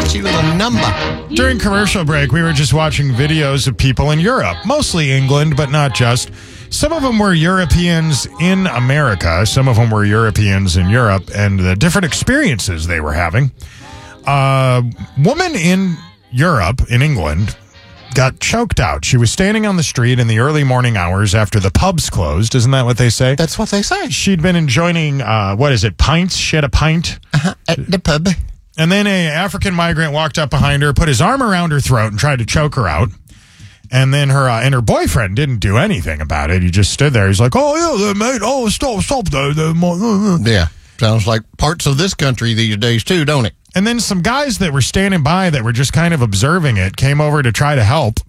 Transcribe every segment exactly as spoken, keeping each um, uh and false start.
sketchy little number. During commercial break, we were just watching videos of people in Europe, mostly England, but not just. Some of them were Europeans in America. Some of them were Europeans in Europe, and the different experiences they were having. A woman in Europe, in England, got choked out. She was standing on the street in the early morning hours after the pubs closed. Isn't that what they say? That's what they say. She'd been enjoying, uh, what is it, pints? She had a pint. Uh-huh, at the pub. And then a African migrant walked up behind her, put his arm around her throat, and tried to choke her out. And then her uh, and her boyfriend didn't do anything about it. He just stood there. He's like, "Oh yeah, mate. Oh, stop, stop, though." Yeah, sounds like parts of this country these days too, don't it? And then some guys that were standing by that were just kind of observing it came over to try to help.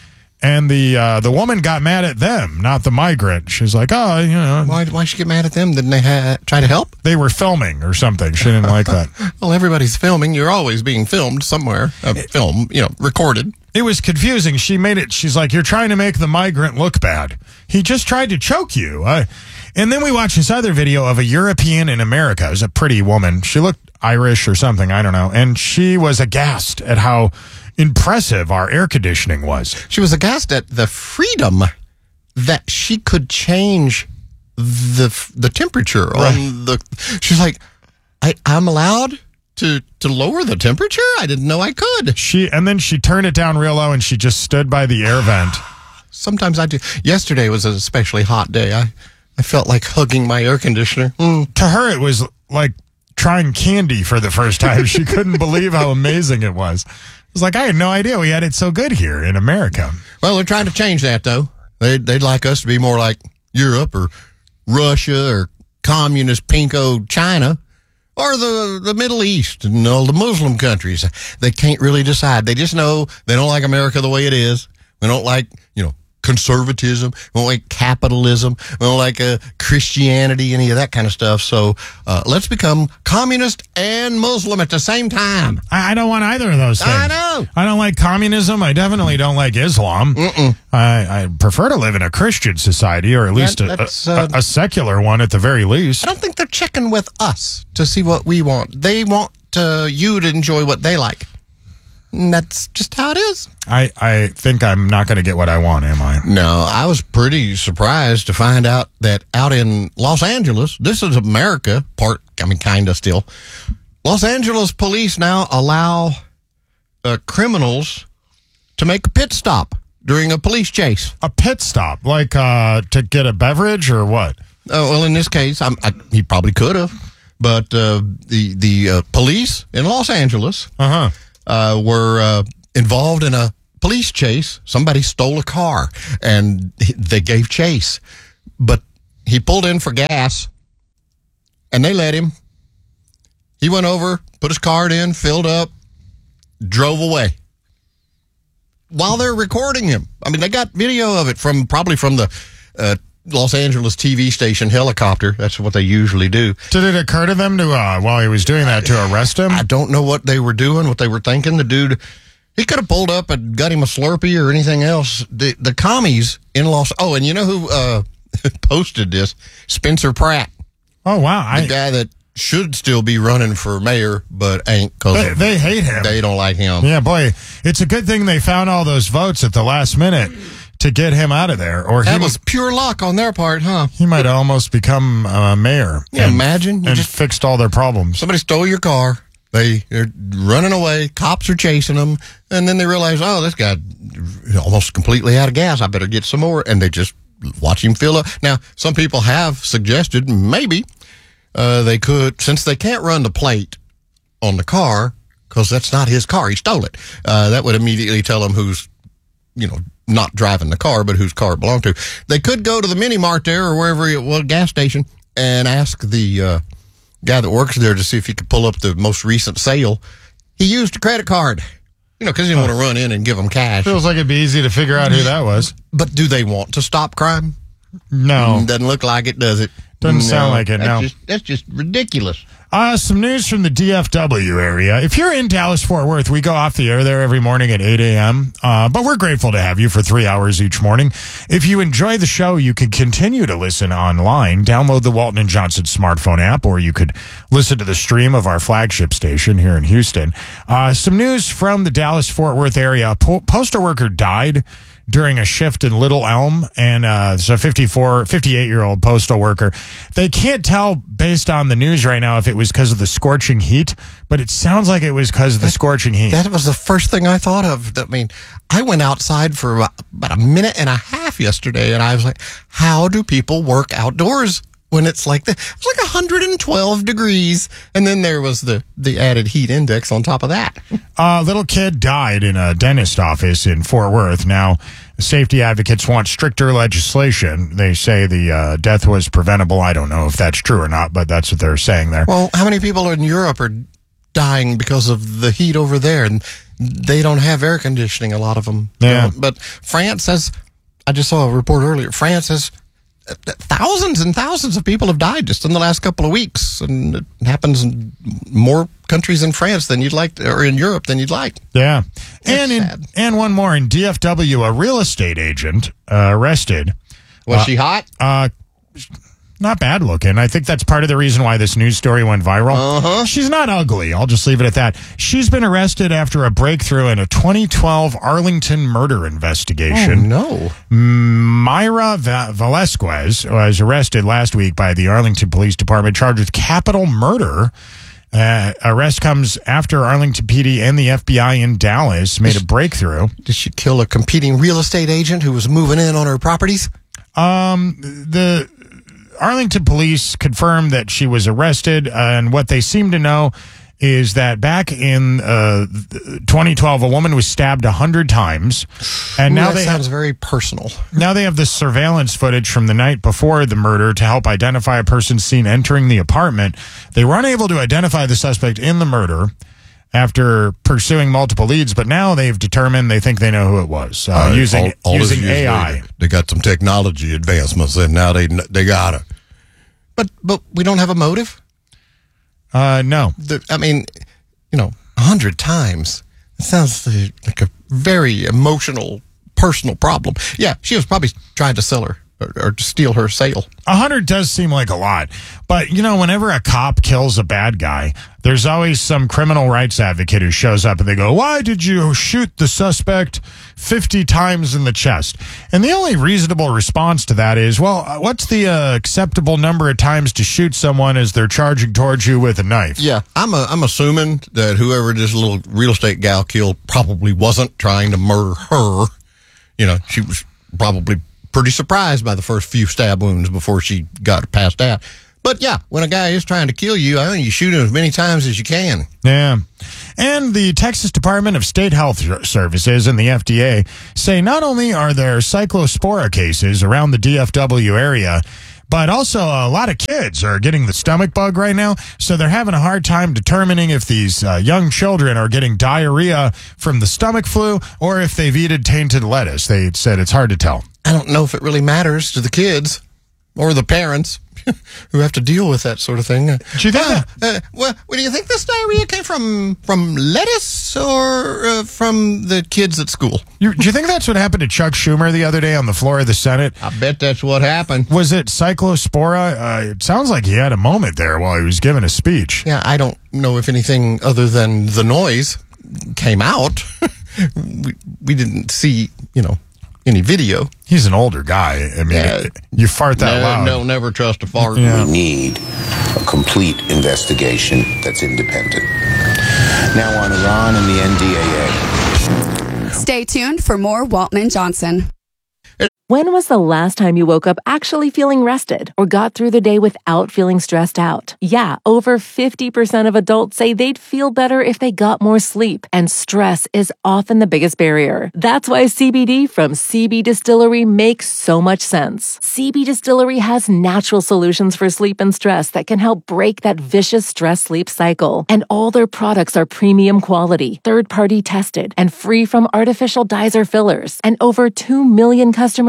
And the uh, the woman got mad at them, not the migrant. She's like, "Oh, you know, why why she get mad at them? Didn't they ha- try to help? They were filming or something. She didn't like that." Well, everybody's filming. You're always being filmed somewhere. A film, you know, recorded. It was confusing. She made it. She's like, "You're trying to make the migrant look bad. He just tried to choke you." I, and then we watched this other video of a European in America. It was a pretty woman. She looked Irish or something. I don't know. And she was aghast at how impressive our air conditioning was. She was aghast at the freedom that she could change the the temperature right. on the. She's like, I, I'm allowed to to lower the temperature? I didn't know I could. She and then she turned it down real low and she just stood by the air vent. Sometimes I do. Yesterday was an especially hot day. I, I felt like hugging my air conditioner. Mm. To her, it was like trying candy for the first time. She couldn't believe how amazing it was. It was like, I had no idea we had it so good here in America. Well, they're trying to change that, though. They'd, they'd like us to be more like Europe or Russia or communist pinko China. Or the, the Middle East and all the Muslim countries. They can't really decide. They just know they don't like America the way it is. They don't like, you know, conservatism. We don't like capitalism. We don't like uh, Christianity, any of that kind of stuff. So uh, let's become communist and Muslim at the same time. I, I don't want either of those things. I know. I don't like communism. I definitely don't like Islam. Mm-mm. I, I prefer to live in a Christian society, or at least that, a, a, uh, a secular one at the very least. I don't think they're checking with us to see what we want. They want uh, you to enjoy what they like. And that's just how it is. I, I think I'm not going to get what I want, am I? No, I was pretty surprised to find out that out in Los Angeles, this is America, part, I mean, kind of still. Los Angeles police now allow uh, criminals to make a pit stop during a police chase. A pit stop? Like uh, to get a beverage or what? Oh, well, in this case, I'm, I, he probably could have. But uh, the, the uh, police in Los Angeles... Uh-huh. Uh, were uh, involved in a police chase. Somebody stole a car, and they gave chase. But he pulled in for gas, and they let him. He went over, put his card in, filled up, drove away. While they're recording him. I mean, they got video of it from probably from the uh, Los Angeles T V station helicopter. That's what they usually do. Did it occur to them to, uh, while he was doing that, to arrest him? I don't know what they were doing, what they were thinking. The dude, he could have pulled up and got him a Slurpee or anything else. The the commies in Los... Oh, and you know who uh, posted this? Spencer Pratt. Oh, wow. The I, guy that should still be running for mayor, but ain't because they, they hate him. They don't like him. Yeah, boy, it's a good thing they found all those votes at the last minute to get him out of there. Or that he was pure luck on their part, huh? He might almost become uh, mayor. Yeah, and, imagine. You and just fixed all their problems. Somebody stole your car. They, they're running away. Cops are chasing them. And then they realize, oh, this guy almost completely out of gas. I better get some more. And they just watch him fill up. Now, some people have suggested maybe uh, they could, since they can't run the plate on the car, because that's not his car. He stole it. Uh, that would immediately tell him who's, you know, not driving the car, but whose car it belonged to. They could go to the mini mart there or wherever it was, gas station, and ask the uh, guy that works there to see if he could pull up the most recent sale. He used a credit card, you know, because he didn't want to run in and give them cash. Feels like it'd be easy to figure out who that was. But do they want to stop crime? No. Doesn't look like it, does it? Doesn't no, sound like it, that's no. Just, that's just ridiculous. Uh, some news from the D F W area. If you're in Dallas-Fort Worth, we go off the air there every morning at eight a.m., uh, but we're grateful to have you for three hours each morning. If you enjoy the show, you can continue to listen online. Download the Walton and Johnson smartphone app, or you could listen to the stream of our flagship station here in Houston. Uh, some news from the Dallas-Fort Worth area. A po- postal worker died during a shift in Little Elm, and uh, it's a fifty-four, fifty-eight-year-old postal worker. They can't tell based on the news right now if it was because of the scorching heat, but it sounds like it was because of the scorching heat. That was the first thing I thought of. I mean, I went outside for about, about a minute and a half yesterday, and I was like, how do people work outdoors when it's like that? It's like one hundred twelve degrees, and then there was the, the added heat index on top of that. A little kid died in a dentist office in Fort Worth. Now, safety advocates want stricter legislation. They say the uh, death was preventable. I don't know if that's true or not, but that's what they're saying there. Well, how many people in Europe are dying because of the heat over there? And they don't have air conditioning, a lot of them. Yeah. But France has, I just saw a report earlier, France has thousands and thousands of people have died just in the last couple of weeks, and it happens in more countries in France than you'd like, to, or in Europe than you'd like. Yeah, That's and in, sad. and one more in D F W, a real estate agent uh, arrested. Was Uh, she hot? Uh, not bad looking. I think that's part of the reason why this news story went viral. Uh-huh. She's not ugly. I'll just leave it at that. She's been arrested after a breakthrough in a twenty twelve Arlington murder investigation. Oh, no. Myra Va- Velasquez was arrested last week by the Arlington Police Department, charged with capital murder. Uh, arrest comes after Arlington P D and the F B I in Dallas made a breakthrough. Did she kill a competing real estate agent who was moving in on her properties? Um, the Arlington police confirmed that she was arrested, uh, and what they seem to know is that back in uh, twenty twelve, a woman was stabbed a hundred times, and Ooh, now that they sounds very personal. now they have this surveillance footage from the night before the murder to help identify a person seen entering the apartment. They were unable to identify the suspect in the murder after pursuing multiple leads, but now they've determined they think they know who it was uh, Uh, using all- all using is A I. They, they got some technology advancements, and now they they got it. But but we don't have a motive. Uh, no. The, I mean, you know, a hundred times. It sounds like a very emotional, personal problem. Yeah, she was probably trying to sell her or, or to steal her sale. A hundred does seem like a lot, but you know, whenever a cop kills a bad guy, there's always some criminal rights advocate who shows up and they go, "Why did you shoot the suspect fifty times in the chest?" And the only reasonable response to that is, well, uh, what's the uh, acceptable number of times to shoot someone as they're charging towards you with a knife? Yeah, I'm a, I'm assuming that whoever this little real estate gal killed probably wasn't trying to murder her. You know, she was probably pretty surprised by the first few stab wounds before she got passed out. But yeah, when a guy is trying to kill you, I think you shoot him as many times as you can. Yeah. And the Texas Department of State Health Services and the F D A say not only are there cyclospora cases around the D F W area, but also a lot of kids are getting the stomach bug right now. So they're having a hard time determining if these uh, young children are getting diarrhea from the stomach flu or if they've eaten tainted lettuce. They said it's hard to tell. I don't know if it really matters to the kids or the parents who have to deal with that sort of thing. Do you think Uh, that- uh, well, well, do you think this diarrhea came from from lettuce or uh, from the kids at school? You, do you think that's what happened to Chuck Schumer the other day on the floor of the Senate? I bet that's what happened. Was it cyclospora? Uh, it sounds like he had a moment there while he was giving a speech. Yeah, I don't know if anything other than the noise came out. we, we didn't see, you know, any video. He's an older guy. I mean, Yeah. it- you fart that no, loud. no, never trust a fart. Yeah. We need a complete investigation that's independent. Now on Iran and the N D A A. Stay tuned for more Walton and Johnson. When was the last time you woke up actually feeling rested or got through the day without feeling stressed out? Yeah, over fifty percent of adults say they'd feel better if they got more sleep, and stress is often the biggest barrier. That's why C B D from C B Distillery makes so much sense. C B Distillery has natural solutions for sleep and stress that can help break that vicious stress-sleep cycle. And all their products are premium quality, third-party tested, and free from artificial dyes or fillers. And over two million customers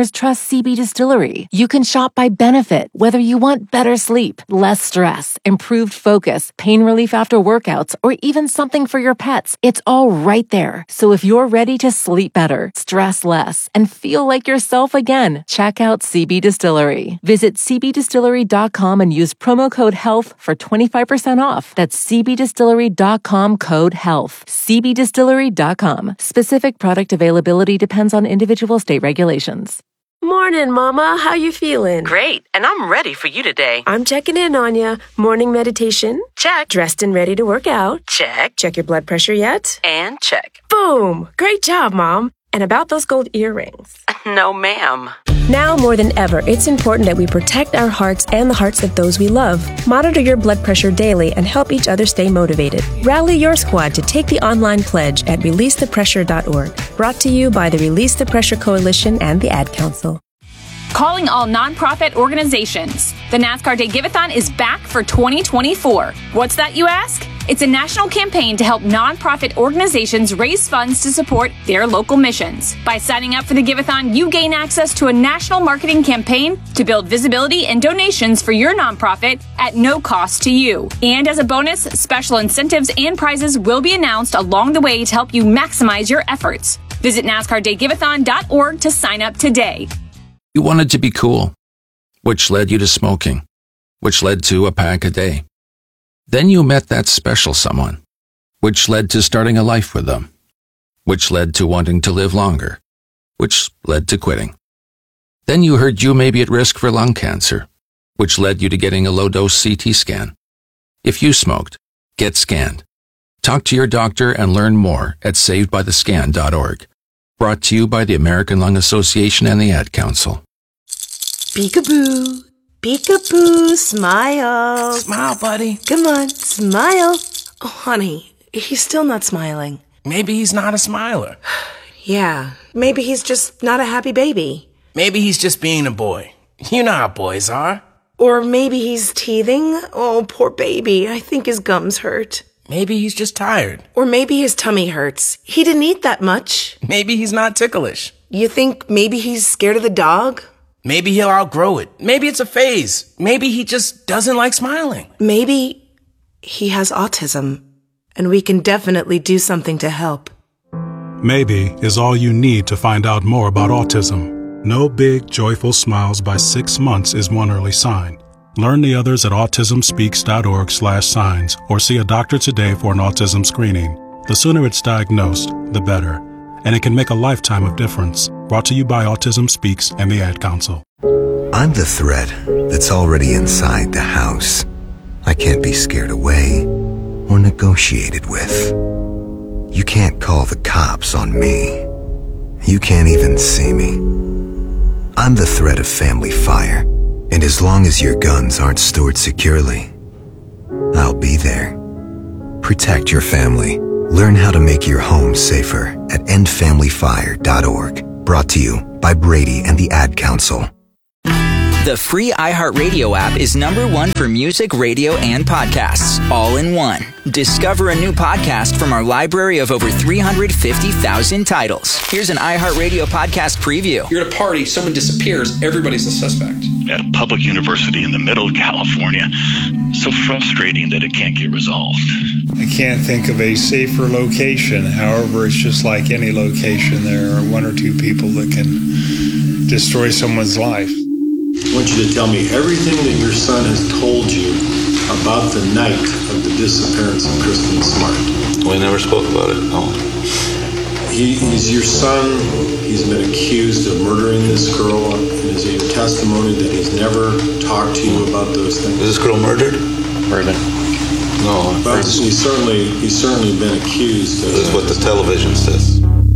customers trust C B Distillery. You can shop by benefit, whether you want better sleep, less stress, improved focus, pain relief after workouts, or even something for your pets. It's all right there. So if you're ready to sleep better, stress less, and feel like yourself again, check out C B Distillery. Visit c b distillery dot com and use promo code HEALTH for twenty-five percent off. That's c b distillery dot com code HEALTH. c b distillery dot com. Specific product availability depends on individual state regulations. Morning, Mama. How you feeling? Great, and I'm ready for you today. I'm checking in on you. Morning meditation? Check. Dressed and ready to work out? Check. Check your blood pressure yet? And check. Boom! Great job, Mom. And about those gold earrings? No, ma'am. Now more than ever, it's important that we protect our hearts and the hearts of those we love. Monitor your blood pressure daily and help each other stay motivated. Rally your squad to take the online pledge at release the pressure dot org. Brought to you by the Release the Pressure Coalition and the Ad Council. Calling all nonprofit organizations. The NASCAR Day Give-A-thon is back for twenty twenty-four. What's that, you ask? It's a national campaign to help nonprofit organizations raise funds to support their local missions. By signing up for the Give-A-thon, you gain access to a national marketing campaign to build visibility and donations for your nonprofit at no cost to you. And as a bonus, special incentives and prizes will be announced along the way to help you maximize your efforts. Visit NASCAR Day Give A Thon dot org to sign up today. You wanted to be cool, which led you to smoking, which led to a pack a day. Then you met that special someone, which led to starting a life with them, which led to wanting to live longer, which led to quitting. Then you heard you may be at risk for lung cancer, which led you to getting a low-dose C T scan. If you smoked, get scanned. Talk to your doctor and learn more at saved by the scan dot org. Brought to you by the American Lung Association and the Ad Council. Peekaboo, peekaboo, smile. Smile, buddy. Come on, smile. Oh, honey, he's still not smiling. Maybe he's not a smiler. Yeah, maybe he's just not a happy baby. Maybe he's just being a boy. You know how boys are. Or maybe he's teething. Oh, poor baby. I think his gums hurt. Maybe he's just tired. Or maybe his tummy hurts. He didn't eat that much. Maybe he's not ticklish. You think maybe he's scared of the dog? Maybe he'll outgrow it. Maybe it's a phase. Maybe he just doesn't like smiling. Maybe he has autism, and we can definitely do something to help. Maybe is all you need to find out more about autism. No big, joyful smiles by six months is one early sign. Learn the others at autism speaks dot org slash signs or see a doctor today for an autism screening. The sooner it's diagnosed, the better. And it can make a lifetime of difference. Brought to you by Autism Speaks and the Ad Council. I'm the threat that's already inside the house. I can't be scared away or negotiated with. You can't call the cops on me. You can't even see me. I'm the threat of family fire. And as long as your guns aren't stored securely, I'll be there. Protect your family. Learn how to make your home safer at end family fire dot org. Brought to you by Brady and the Ad Council. The free iHeartRadio app is number one for music, radio, and podcasts, all in one. Discover a new podcast from our library of over three hundred fifty thousand titles. Here's an iHeartRadio podcast preview. You're at a party, someone disappears, everybody's a suspect. At a public university in the middle of California, so frustrating that it can't get resolved. I can't think of a safer location. However, it's just like any location. There are one or two people that can destroy someone's life. I want you to tell me everything that your son has told you about the night of the disappearance of Kristen Smart. We never spoke about it, no. He, he's your son. He's been accused of murdering this girl. And is it your testimony that he's never talked to you about those things? Is this girl murdered? Murdered. No. But he's certainly, he's certainly been accused of This is what the television says.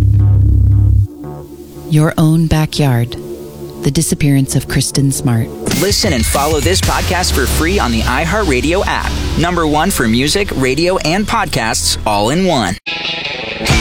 Your own backyard. The disappearance of Kristen Smart. Listen and follow this podcast for free on the iHeartRadio app. Number one for music, radio, and podcasts, all in one.